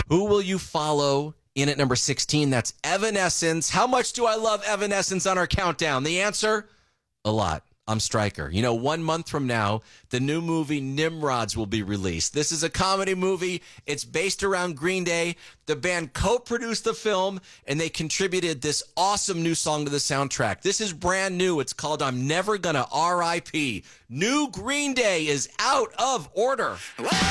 Who will you follow in at number 16? That's Evanescence. How much do I love Evanescence on our countdown? The answer? A lot. I'm Stryker. 1 month from now, the new movie Nimrods will be released. This is a comedy movie. It's based around Green Day. The band co-produced the film, and they contributed this awesome new song to the soundtrack. This is brand new. It's called I'm Never Gonna R.I.P. New Green Day is out of order.